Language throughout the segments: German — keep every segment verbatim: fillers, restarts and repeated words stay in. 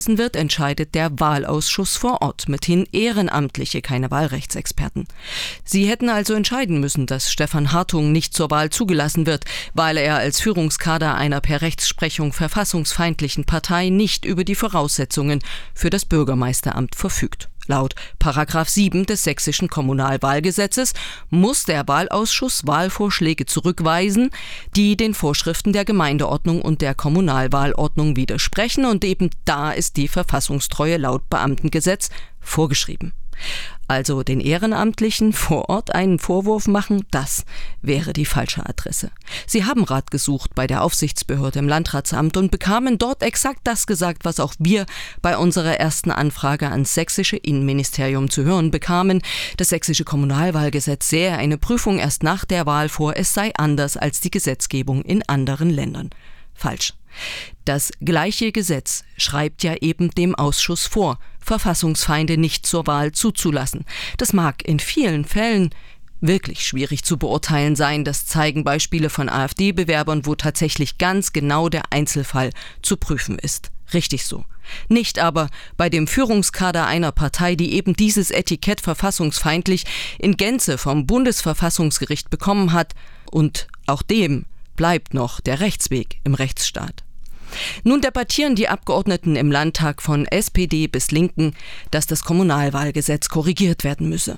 wird, entscheidet der Wahlausschuss vor Ort, mithin Ehrenamtliche, keine Wahlrechtsexperten. Sie hätten also entscheiden müssen, dass Stefan Hartung nicht zur Wahl zugelassen wird, weil er als Führungskader einer per Rechtsprechung verfassungsfeindlichen Partei nicht über die Voraussetzungen für das Bürgermeisteramt verfügt. Laut Paragraph sieben des sächsischen Kommunalwahlgesetzes muss der Wahlausschuss Wahlvorschläge zurückweisen, die den Vorschriften der Gemeindeordnung und der Kommunalwahlordnung widersprechen, und eben da ist die Verfassungstreue laut Beamtengesetz vorgeschrieben. Also den Ehrenamtlichen vor Ort einen Vorwurf machen, das wäre die falsche Adresse. Sie haben Rat gesucht bei der Aufsichtsbehörde im Landratsamt und bekamen dort exakt das gesagt, was auch wir bei unserer ersten Anfrage ans sächsische Innenministerium zu hören bekamen. Das sächsische Kommunalwahlgesetz sähe eine Prüfung erst nach der Wahl vor, es sei anders als die Gesetzgebung in anderen Ländern. Falsch. Das gleiche Gesetz schreibt ja eben dem Ausschuss vor, Verfassungsfeinde nicht zur Wahl zuzulassen. Das mag in vielen Fällen wirklich schwierig zu beurteilen sein. Das zeigen Beispiele von AfD-Bewerbern, wo tatsächlich ganz genau der Einzelfall zu prüfen ist. Richtig so. Nicht aber bei dem Führungskader einer Partei, die eben dieses Etikett verfassungsfeindlich in Gänze vom Bundesverfassungsgericht bekommen hat, und auch dem bleibt noch der Rechtsweg im Rechtsstaat. Nun debattieren die Abgeordneten im Landtag von S P D bis Linken, dass das Kommunalwahlgesetz korrigiert werden müsse.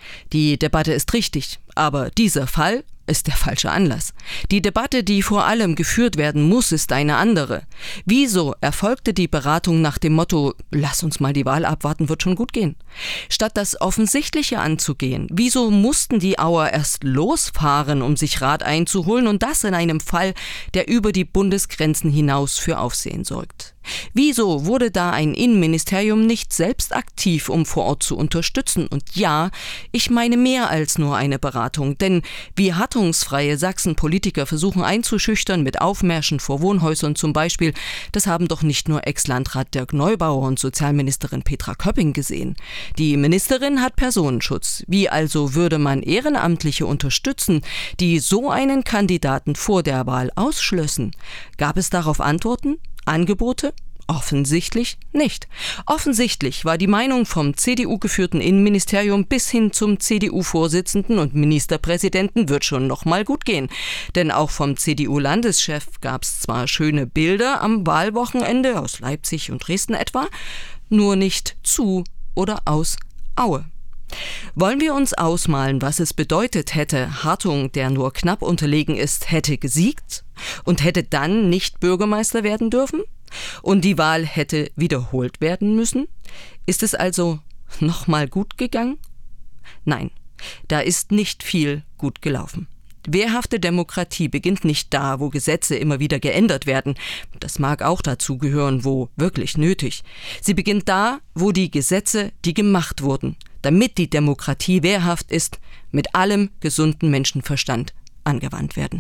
Die Debatte ist richtig, aber dieser Fall ist der falsche Anlass. Die Debatte, die vor allem geführt werden muss, ist eine andere. Wieso erfolgte die Beratung nach dem Motto, lass uns mal die Wahl abwarten, wird schon gut gehen? Statt das Offensichtliche anzugehen, wieso mussten die Auer erst losfahren, um sich Rat einzuholen, und das in einem Fall, der über die Bundesgrenzen hinaus für Aufsehen sorgt? Wieso wurde da ein Innenministerium nicht selbst aktiv, um vor Ort zu unterstützen? Und ja, ich meine mehr als nur eine Beratung, denn wie hattungsfreie Sachsen-Politiker versuchen einzuschüchtern mit Aufmärschen vor Wohnhäusern zum Beispiel, das haben doch nicht nur Ex-Landrat Dirk Neubauer und Sozialministerin Petra Köpping gesehen. Die Ministerin hat Personenschutz. Wie also würde man Ehrenamtliche unterstützen, die so einen Kandidaten vor der Wahl ausschlössen? Gab es darauf Antworten? Angebote? Offensichtlich nicht. Offensichtlich war die Meinung vom C D U-geführten Innenministerium bis hin zum C D U-Vorsitzenden und Ministerpräsidenten wird schon noch mal gut gehen. Denn auch vom C D U-Landeschef gab es zwar schöne Bilder am Wahlwochenende aus Leipzig und Dresden etwa, nur nicht zu oder aus Aue. Wollen wir uns ausmalen, was es bedeutet hätte, Hartung, der nur knapp unterlegen ist, hätte gesiegt und hätte dann nicht Bürgermeister werden dürfen? Und die Wahl hätte wiederholt werden müssen? Ist es also nochmal gut gegangen? Nein, da ist nicht viel gut gelaufen. Wehrhafte Demokratie beginnt nicht da, wo Gesetze immer wieder geändert werden. Das mag auch dazu gehören, wo wirklich nötig. Sie beginnt da, wo die Gesetze, die gemacht wurden, damit die Demokratie wehrhaft ist, mit allem gesunden Menschenverstand angewandt werden.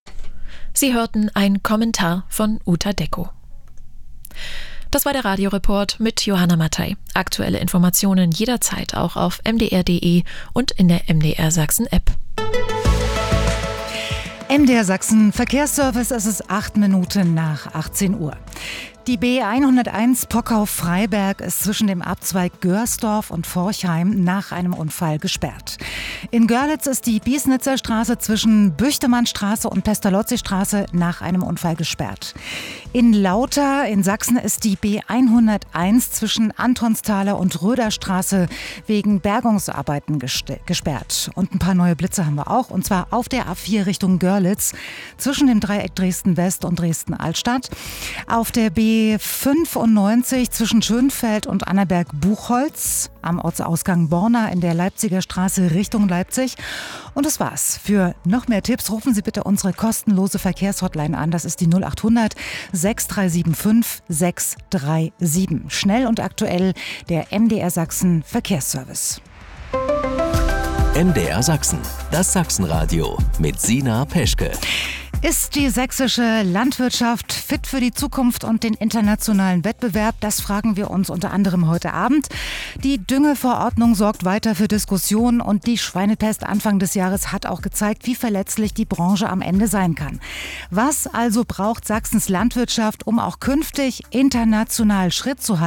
Sie hörten einen Kommentar von Uta Decko. Das war der Radioreport mit Johanna Mattei. Aktuelle Informationen jederzeit auch auf m d r punkt d e und in der M D R Sachsen App. M D R Sachsen Verkehrsservice, es ist acht Minuten nach achtzehn Uhr. Die B hunderteins Pockau-Freiberg ist zwischen dem Abzweig Görsdorf und Forchheim nach einem Unfall gesperrt. In Görlitz ist die Biesnitzer Straße zwischen Büchtemannstraße und Pestalozzi-Straße nach einem Unfall gesperrt. In Lauter in Sachsen ist die B hunderteins zwischen Antonsthaler und Röderstraße wegen Bergungsarbeiten gest- gesperrt. Und ein paar neue Blitze haben wir auch, und zwar auf der A vier Richtung Görlitz zwischen dem Dreieck Dresden-West und Dresden-Altstadt. Auf der B fünfundneunzig zwischen Schönfeld und Annaberg-Buchholz am Ortsausgang Borna in der Leipziger Straße Richtung Leipzig. Und das war's. Für noch mehr Tipps rufen Sie bitte unsere kostenlose Verkehrshotline an. Das ist die null achthundert sechs drei sieben fünf sechs drei sieben. Schnell und aktuell der M D R Sachsen Verkehrsservice. M D R Sachsen, das Sachsenradio mit Sina Peschke. Ist die sächsische Landwirtschaft fit für die Zukunft und den internationalen Wettbewerb? Das fragen wir uns unter anderem heute Abend. Die Düngeverordnung sorgt weiter für Diskussionen und die Schweinepest Anfang des Jahres hat auch gezeigt, wie verletzlich die Branche am Ende sein kann. Was also braucht Sachsens Landwirtschaft, um auch künftig international Schritt zu halten?